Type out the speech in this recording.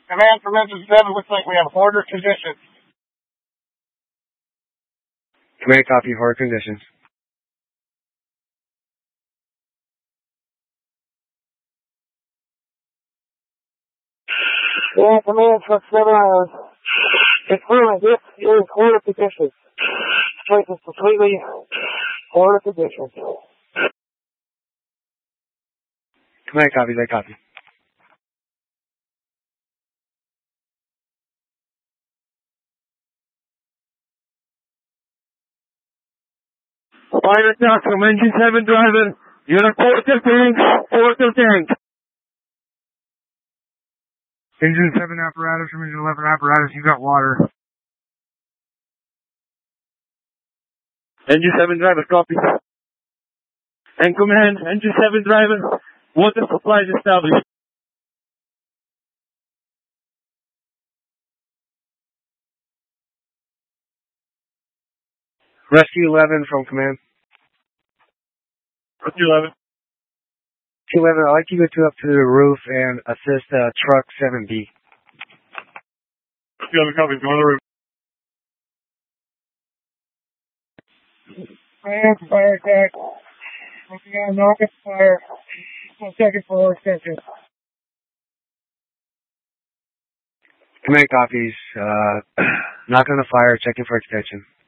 Command from Engine 7, looks like we have order conditions. Command, copy, hard conditions. Yeah, command from 7 hours. Confirming this is order conditions. This place is completely order conditions. Command, copy, I copy. Fire attack from Engine 7 driver. Unit 4 to tank. 4 to tank. Engine 7 apparatus from Engine 11 apparatus, you got water. Engine 7 driver, copy. And command, Engine 7 driver, water supply is established. Rescue 11 from command. Rescue 11. Rescue 11, I'd like you to go up to the roof and assist truck 7B. Rescue 11, copy, go on the roof. Fire attack. Looking at knock at fire. 1 second for extension. Command copies. Knock on the fire, checking for extension.